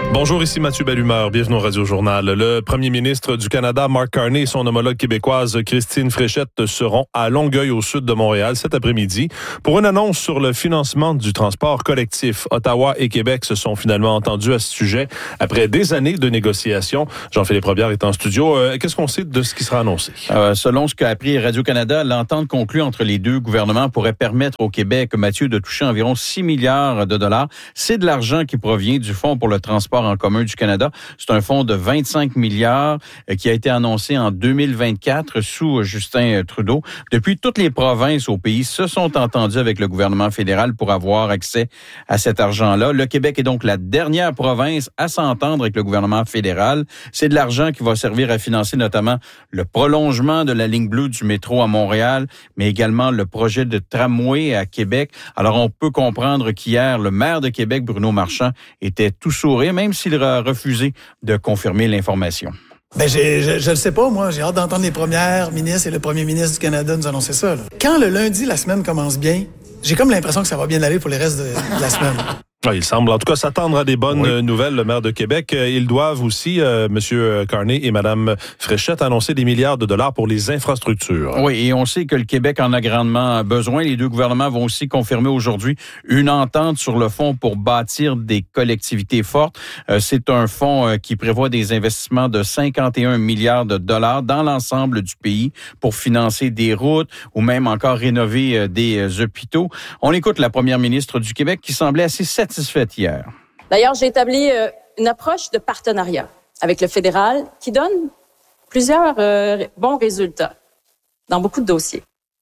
Bonjour, ici Mathieu Bellumeur. Bienvenue au Radio-Journal. Le premier ministre du Canada, Mark Carney, et son homologue québécoise, Christine Fréchette, seront à Longueuil, au sud de Montréal, cet après-midi, pour une annonce sur le financement du transport collectif. Ottawa et Québec se sont finalement entendus à ce sujet après des années de négociations. Jean-Philippe Robillard est en studio. Qu'est-ce qu'on sait de ce qui sera annoncé? Selon ce qu'a appris Radio-Canada, l'entente conclue entre les deux gouvernements pourrait permettre au Québec, Mathieu, de toucher environ 6 milliards de dollars. C'est de l'argent qui provient du Fonds pour le transport en commun du Canada. C'est un fonds de 25 milliards qui a été annoncé en 2024 sous Justin Trudeau. Depuis, toutes les provinces au pays se sont entendues avec le gouvernement fédéral pour avoir accès à cet argent-là. Le Québec est donc la dernière province à s'entendre avec le gouvernement fédéral. C'est de l'argent qui va servir à financer notamment le prolongement de la ligne bleue du métro à Montréal, mais également le projet de tramway à Québec. Alors, on peut comprendre qu'hier, le maire de Québec, Bruno Marchand, était tout sourire, même s'il a refusé de confirmer l'information. Ben, je le sais pas, moi. J'ai hâte d'entendre les premières ministres et le premier ministre du Canada nous annoncer ça. Là. Quand le lundi, la semaine commence bien, j'ai comme l'impression que ça va bien aller pour les restes de la semaine. Il semble en tout cas s'attendre à des bonnes nouvelles, le maire de Québec. Ils doivent aussi, M. Carney et Mme Fréchette, annoncer des milliards de dollars pour les infrastructures. Oui, et on sait que le Québec en a grandement besoin. Les deux gouvernements vont aussi confirmer aujourd'hui une entente sur le fonds pour bâtir des collectivités fortes. C'est un fonds qui prévoit des investissements de 51 milliards de dollars dans l'ensemble du pays pour financer des routes ou même encore rénover des hôpitaux. On écoute la première ministre du Québec qui semblait assez satisfaite hier. D'ailleurs, j'ai établi une approche de partenariat avec le fédéral qui donne plusieurs bons résultats dans beaucoup de dossiers.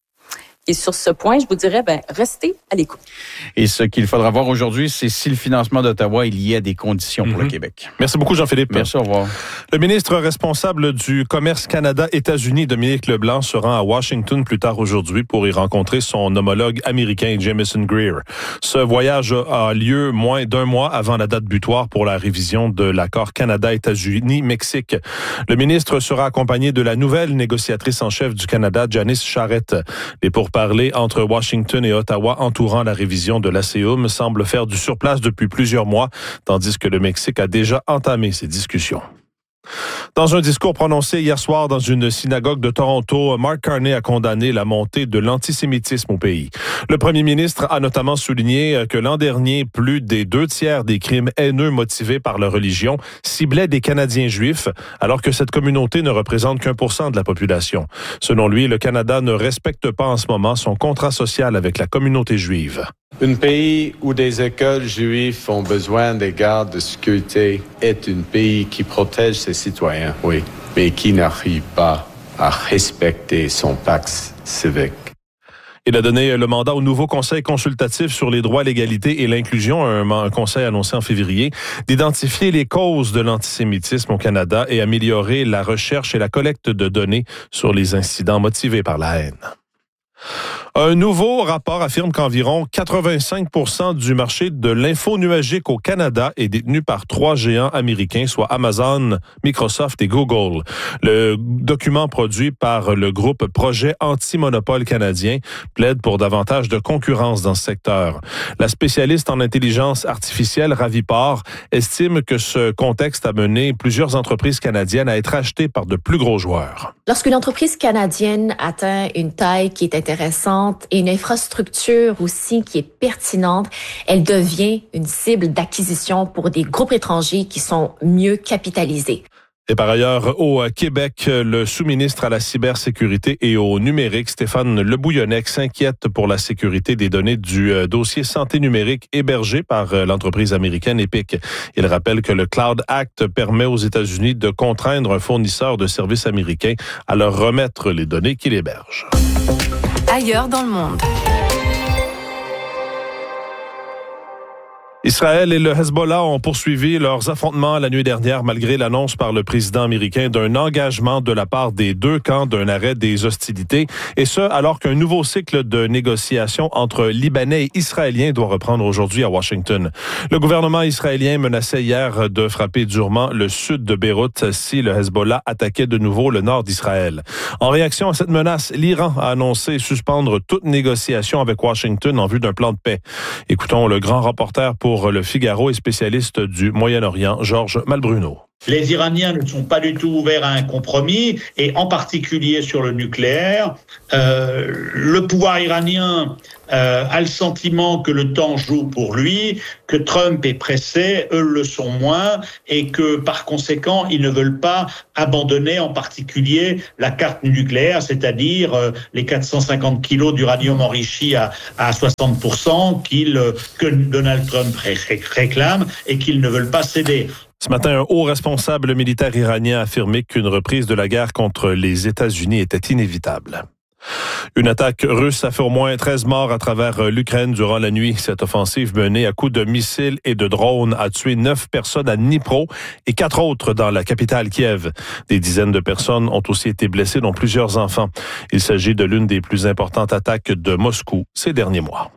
Et sur ce point, je vous dirais, restez à l'écoute. Et ce qu'il faudra voir aujourd'hui, c'est si le financement d'Ottawa est lié à des conditions pour le Québec. Merci beaucoup, Jean-Philippe. Merci, au revoir. Le ministre responsable du commerce Canada-États-Unis, Dominique Leblanc, se rend à Washington plus tard aujourd'hui pour y rencontrer son homologue américain, Jamieson Greer. Ce voyage a lieu moins d'un mois avant la date butoir pour la révision de l'accord Canada-États-Unis-Mexique. Le ministre sera accompagné de la nouvelle négociatrice en chef du Canada, Janice Charette. Les pourparlers entre Washington et Ottawa entourant la révision de l'ACEUM semblent faire du surplace depuis plusieurs mois, tandis que le Mexique a déjà entamé ces discussions. Dans un discours prononcé hier soir dans une synagogue de Toronto, Mark Carney a condamné la montée de l'antisémitisme au pays. Le premier ministre a notamment souligné que l'an dernier, plus des 2/3 des crimes haineux motivés par la religion ciblaient des Canadiens juifs, alors que cette communauté ne représente qu'1% de la population. Selon lui, le Canada ne respecte pas en ce moment son contrat social avec la communauté juive. Un pays où des écoles juives ont besoin des gardes de sécurité est un pays qui protège ses citoyens, oui, mais qui n'arrive pas à respecter son pacte civique. Il a donné le mandat au nouveau Conseil consultatif sur les droits, l'égalité et l'inclusion, un conseil annoncé en février, d'identifier les causes de l'antisémitisme au Canada et améliorer la recherche et la collecte de données sur les incidents motivés par la haine. Un nouveau rapport affirme qu'environ 85% du marché de l'info nuagique au Canada est détenu par 3 géants américains, soit Amazon, Microsoft et Google. Le document produit par le groupe Projet Anti-Monopole canadien plaide pour davantage de concurrence dans ce secteur. La spécialiste en intelligence artificielle Raviport estime que ce contexte a mené plusieurs entreprises canadiennes à être achetées par de plus gros joueurs. Lorsqu'une entreprise canadienne atteint une taille qui est intéressante et une infrastructure aussi qui est pertinente, elle devient une cible d'acquisition pour des groupes étrangers qui sont mieux capitalisés. Et par ailleurs, au Québec, le sous-ministre à la cybersécurité et au numérique, Stéphane Le Bouillonnec, s'inquiète pour la sécurité des données du dossier santé numérique hébergé par l'entreprise américaine Epic. Il rappelle que le Cloud Act permet aux États-Unis de contraindre un fournisseur de services américain à leur remettre les données qu'il héberge. Ailleurs dans le monde. Israël et le Hezbollah ont poursuivi leurs affrontements la nuit dernière malgré l'annonce par le président américain d'un engagement de la part des deux camps d'un arrêt des hostilités. Et ce, alors qu'un nouveau cycle de négociations entre Libanais et Israéliens doit reprendre aujourd'hui à Washington. Le gouvernement israélien menaçait hier de frapper durement le sud de Beyrouth si le Hezbollah attaquait de nouveau le nord d'Israël. En réaction à cette menace, l'Iran a annoncé suspendre toute négociation avec Washington en vue d'un plan de paix. Écoutons le grand reporter pour pour Le Figaro et spécialiste du Moyen-Orient, Georges Malbruno. Les Iraniens ne sont pas du tout ouverts à un compromis, et en particulier sur le nucléaire. Le pouvoir iranien a le sentiment que le temps joue pour lui, que Trump est pressé, eux le sont moins, et que par conséquent, ils ne veulent pas abandonner en particulier la carte nucléaire, c'est-à-dire les 450 kilos d'uranium enrichi à 60% que Donald Trump réclame et qu'ils ne veulent pas céder. Ce matin, un haut responsable militaire iranien a affirmé qu'une reprise de la guerre contre les États-Unis était inévitable. Une attaque russe a fait au moins 13 morts à travers l'Ukraine durant la nuit. Cette offensive menée à coups de missiles et de drones a tué 9 personnes à Dnipro et 4 autres dans la capitale Kiev. Des dizaines de personnes ont aussi été blessées, dont plusieurs enfants. Il s'agit de l'une des plus importantes attaques de Moscou ces derniers mois.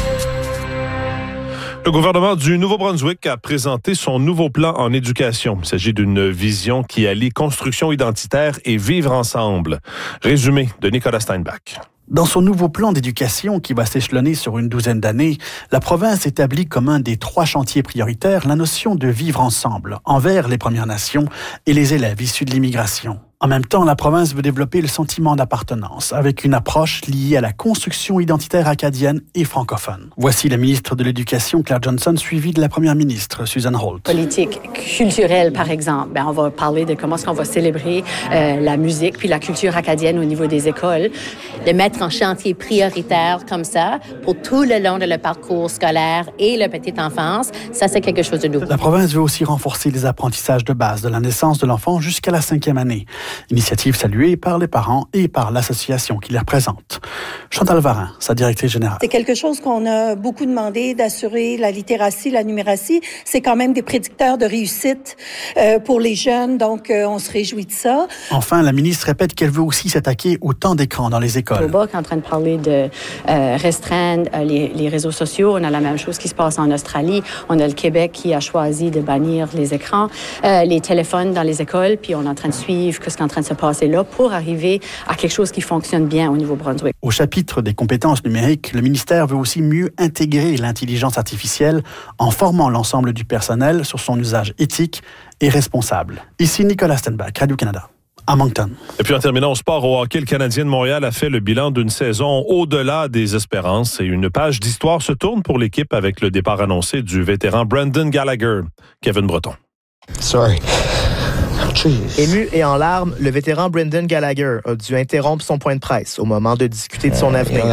Le gouvernement du Nouveau-Brunswick a présenté son nouveau plan en éducation. Il s'agit d'une vision qui allie construction identitaire et vivre ensemble. Résumé de Nicolas Steinbach. Dans son nouveau plan d'éducation qui va s'échelonner sur une douzaine d'années, la province établit comme un des 3 chantiers prioritaires la notion de vivre ensemble envers les Premières Nations et les élèves issus de l'immigration. En même temps, la province veut développer le sentiment d'appartenance avec une approche liée à la construction identitaire acadienne et francophone. Voici la ministre de l'Éducation, Claire Johnson, suivie de la première ministre, Susan Holt. Politique culturelle, par exemple. On va parler de comment est-ce qu'on va célébrer la musique puis la culture acadienne au niveau des écoles. De mettre en chantier prioritaire comme ça pour tout le long de le parcours scolaire et la petite enfance, ça, c'est quelque chose de nouveau. La province veut aussi renforcer les apprentissages de base de la naissance de l'enfant jusqu'à la 5e année. Initiative saluée par les parents et par l'association qui les représente. Chantal Varin, sa directrice générale. C'est quelque chose qu'on a beaucoup demandé, d'assurer la littératie, la numératie. C'est quand même des prédicteurs de réussite pour les jeunes, donc on se réjouit de ça. Enfin, la ministre répète qu'elle veut aussi s'attaquer au temps d'écran dans les écoles. Au Québec est en train de parler de restreindre les réseaux sociaux. On a la même chose qui se passe en Australie. On a le Québec qui a choisi de bannir les écrans, les téléphones dans les écoles, puis on est en train de suivre ce qui est en train de se passer là pour arriver à quelque chose qui fonctionne bien au Nouveau-Brunswick. Au chapitre des compétences numériques, le ministère veut aussi mieux intégrer l'intelligence artificielle en formant l'ensemble du personnel sur son usage éthique et responsable. Ici Nicolas Steinbach, Radio-Canada. À Moncton. Et puis en terminant au sport, au hockey, le Canadien de Montréal a fait le bilan d'une saison au-delà des espérances et une page d'histoire se tourne pour l'équipe avec le départ annoncé du vétéran Brendan Gallagher. Kevin Breton. Sorry. Ému et en larmes, le vétéran Brendan Gallagher a dû interrompre son point de presse au moment de discuter de son avenir.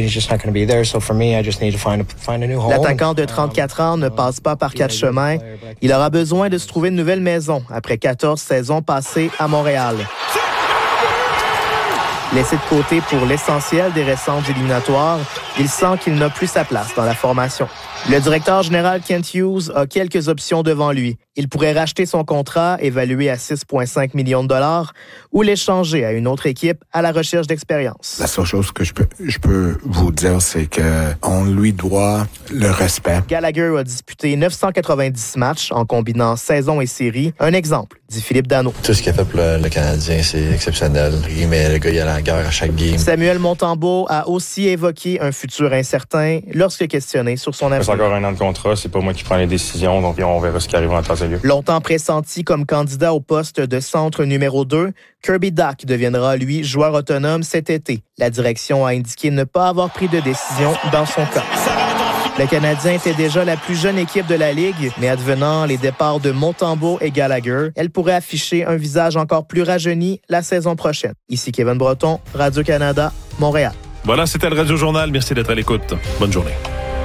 L'attaquant de 34 ans ne passe pas par 4 chemins. Il aura besoin de se trouver une nouvelle maison après 14 saisons passées à Montréal. Laissé de côté pour l'essentiel des récentes éliminatoires, il sent qu'il n'a plus sa place dans la formation. Le directeur général Kent Hughes a quelques options devant lui. Il pourrait racheter son contrat, évalué à 6,5 millions de dollars, ou l'échanger à une autre équipe à la recherche d'expérience. La seule chose que je peux vous dire, c'est qu'on lui doit le respect. Gallagher a disputé 990 matchs en combinant saison et série. Un exemple, dit Philippe Dano. Tout ce qu'il a fait pour le Canadien, c'est exceptionnel. Mais le gars, il a la guerre à chaque game. Samuel Montembeault a aussi évoqué un futur incertain lorsque questionné sur son avenir. C'est encore 1 an de contrat, c'est pas moi qui prends les décisions, donc on verra ce qui arrive en temps et lieu. Longtemps pressenti comme candidat au poste de centre numéro 2, Kirby Dach deviendra, lui, joueur autonome cet été. La direction a indiqué ne pas avoir pris de décision dans son cas. Le Canadien était déjà la plus jeune équipe de la Ligue, mais advenant les départs de Montembeault et Gallagher, elle pourrait afficher un visage encore plus rajeuni la saison prochaine. Ici Kevin Breton, Radio-Canada, Montréal. Voilà, c'était le Radio Journal. Merci d'être à l'écoute. Bonne journée.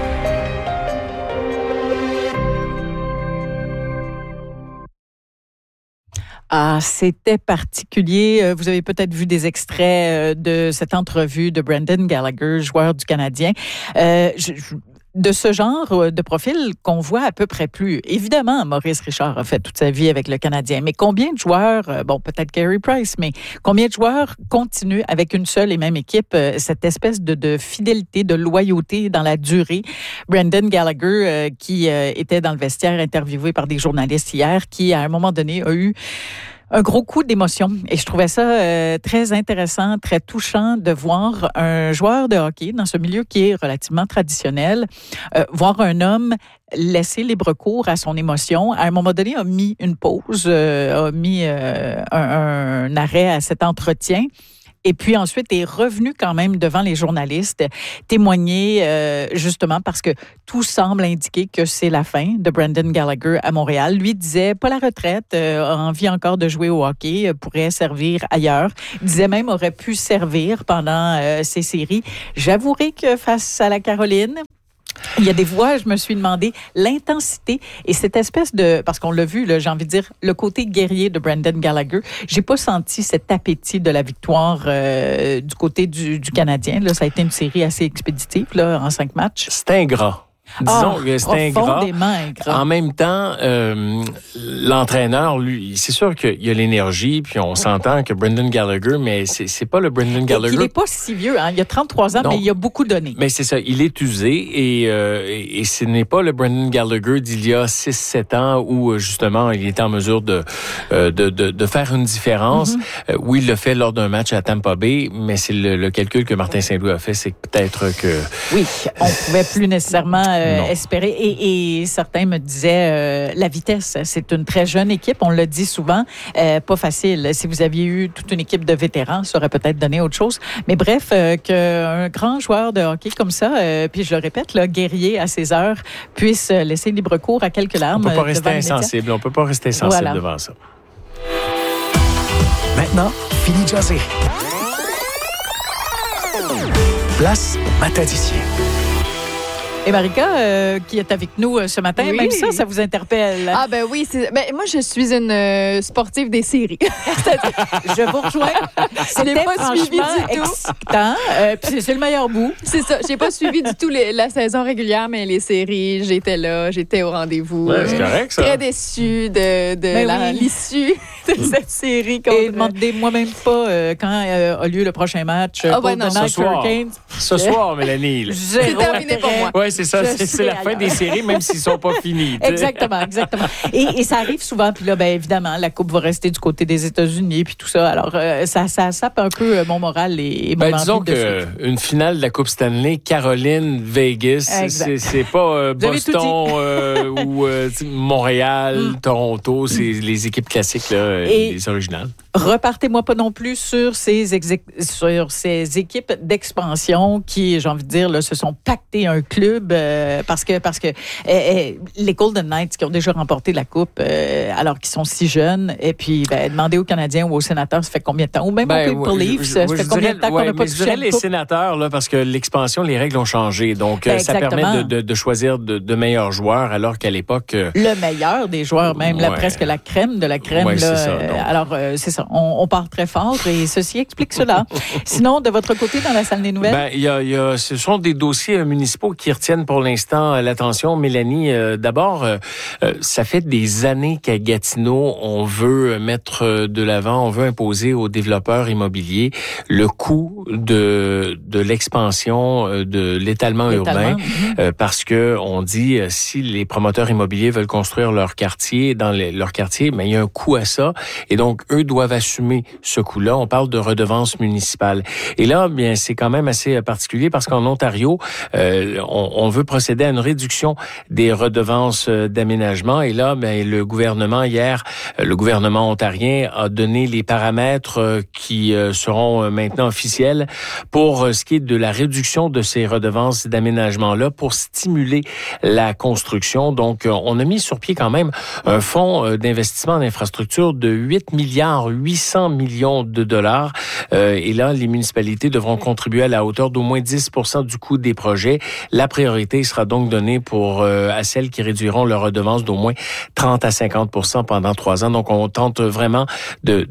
Ah, c'était particulier. Vous avez peut-être vu des extraits de cette entrevue de Brendan Gallagher, joueur du Canadien. De ce genre de profil qu'on voit à peu près plus. Évidemment, Maurice Richard a fait toute sa vie avec le Canadien, mais combien de joueurs, peut-être Carey Price, mais combien de joueurs continuent avec une seule et même équipe cette espèce de fidélité, de loyauté dans la durée? Brendan Gallagher, qui était dans le vestiaire interviewé par des journalistes hier, qui à un moment donné a eu un gros coup d'émotion. Et je trouvais ça très intéressant, très touchant de voir un joueur de hockey dans ce milieu qui est relativement traditionnel, voir un homme laissé libre cours à son émotion. À un moment donné, a mis une pause, a mis un arrêt à cet entretien. Et puis ensuite est revenu quand même devant les journalistes, témoigner justement parce que tout semble indiquer que c'est la fin de Brendan Gallagher à Montréal. Lui disait pas la retraite, a envie encore de jouer au hockey, pourrait servir ailleurs. Il disait même aurait pu servir pendant ces séries. J'avouerai que face à la Caroline, il y a des fois, je me suis demandé l'intensité et cette espèce de, parce qu'on l'a vu, là, j'ai envie de dire, le côté guerrier de Brendan Gallagher. J'ai pas senti cet appétit de la victoire du côté du Canadien. Là, ça a été une série assez expéditive là, en 5 matchs. C'est ingrat. Disons que c'est ingrat. ingrat. En même temps, l'entraîneur, lui, c'est sûr qu'il y a l'énergie, puis on s'entend que Brendan Gallagher, mais c'est pas le Brendan Gallagher. Il n'est pas si vieux, hein? Il a 33 ans, non. Mais il a beaucoup donné. Mais c'est ça, il est usé et ce n'est pas le Brendan Gallagher d'il y a 6-7 ans où justement il était en mesure de faire une différence. Oui, il l'a fait lors d'un match à Tampa Bay, mais c'est le calcul que Martin Saint-Louis a fait, c'est peut-être que... Oui, on pouvait plus nécessairement espérer. Et certains me disaient, la vitesse, c'est une très jeune équipe. On le dit souvent, pas facile. Si vous aviez eu toute une équipe de vétérans, ça aurait peut-être donné autre chose. Mais bref, qu'un grand joueur de hockey comme ça, puis je le répète, là, guerrier à ses heures, puisse laisser libre cours à quelques larmes. On peut pas rester insensible. On peut pas rester sensible devant ça. Maintenant, fini de jaser. Place Matadicier. Et Marika, qui est avec nous ce matin, oui. Même ça vous interpelle. Ah ben oui, moi je suis une sportive des séries. Je vous rejoins. Je l'ai pas suivi du tout. Excitant. Puis c'est le meilleur bout. C'est ça. J'ai pas suivi du tout la saison régulière, mais les séries, j'étais au rendez-vous. Ouais, c'est correct ça. Très déçue de l'issue de cette série. Et demandez-moi même pas quand a lieu le prochain match. Ce soir, Mélanie. C'est terminé pour moi. Ouais, c'est ça, c'est la fin des séries, même s'ils ne sont pas finis. Exactement. Et ça arrive souvent, puis là, bien évidemment, la Coupe va rester du côté des États-Unis, puis tout ça. Alors, ça sape un peu mon moral et mon envie disons qu'une finale de la Coupe Stanley, Caroline, Vegas, c'est pas Boston ou Montréal, Toronto, c'est les équipes classiques, là, les originales. Repartez-moi pas non plus sur ces équipes d'expansion qui, j'ai envie de dire, là, se sont pactées un club parce que les Golden Knights qui ont déjà remporté la Coupe alors qu'ils sont si jeunes, et puis demander aux Canadiens ou aux Sénateurs, ça fait combien de temps? Ou même aux Maple Leafs, ça fait combien de temps qu'on n'a pas touché les Sénateurs, là, parce que l'expansion, les règles ont changé. Donc, ça permet de choisir de meilleurs joueurs, alors qu'à l'époque... le meilleur des joueurs, même, là, presque la crème de la crème. Là, c'est ça, alors, c'est ça. On part très fort et ceci explique cela. Sinon, de votre côté, dans la salle des nouvelles? Ce sont des dossiers municipaux qui retiennent pour l'instant l'attention. Mélanie, d'abord, ça fait des années qu'à Gatineau, on veut mettre de l'avant, on veut imposer aux développeurs immobiliers le coût de l'expansion de l'étalement urbain, parce que on dit si les promoteurs immobiliers veulent construire leur quartier leur quartier, mais il y a un coût à ça, et donc eux doivent assumer ce coût-là. On parle de redevance municipale. Et là, bien, c'est quand même assez particulier parce qu'en Ontario, on veut procéder à une réduction des redevances d'aménagement. Et là, bien, le gouvernement ontarien a donné les paramètres qui seront maintenant officiels pour ce qui est de la réduction de ces redevances d'aménagement-là pour stimuler la construction. Donc, on a mis sur pied quand même un fonds d'investissement en infrastructure de 8,8 milliards de dollars. Et là, les municipalités devront contribuer à la hauteur d'au moins 10% du coût des projets. La priorité sera donc donnée à celles qui réduiront leur redevance d'au moins 30 à 50% pendant 3 ans. Donc, on tente vraiment de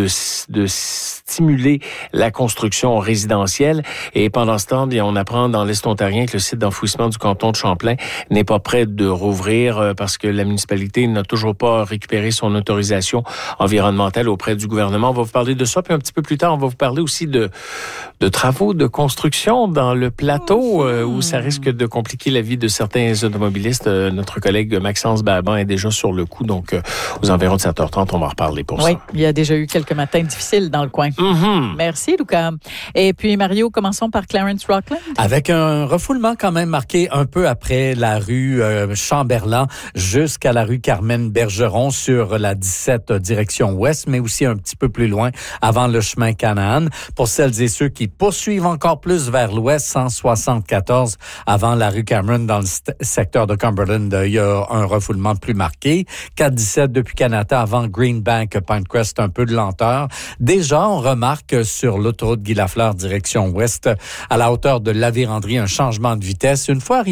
stimuler la construction résidentielle. Et pendant ce temps, bien, on apprend dans l'Est ontarien que le site d'enfouissement du canton de Champlain n'est pas prêt de rouvrir parce que la municipalité n'a toujours pas récupéré son autorisation environnementale auprès auprès du gouvernement. On va vous parler de ça, puis un petit peu plus tard, on va vous parler aussi de travaux de construction dans le plateau où ça risque de compliquer la vie de certains automobilistes. Notre collègue Maxence Baban est déjà sur le coup, donc aux environs de 7h30, on va en reparler pour ça. Oui, il y a déjà eu quelques matins difficiles dans le coin. Merci, Lucas. Et puis, Mario, commençons par Clarence Rockland. Avec un refoulement quand même marqué un peu après la rue Chamberlain jusqu'à la rue Carmen-Bergeron sur la 17 direction ouest, mais aussi un petit peu plus loin avant le chemin Canaan. Pour celles et ceux qui poursuivent encore plus vers l'ouest, 174 avant la rue Cameron dans le secteur de Cumberland, il y a un refoulement plus marqué. 417 depuis Canada avant Greenbank, Pinecrest, un peu de lenteur. Déjà, on remarque sur l'autoroute Guy Lafleur direction ouest, à la hauteur de la Vérandrie, un changement de vitesse. Une fois arrivé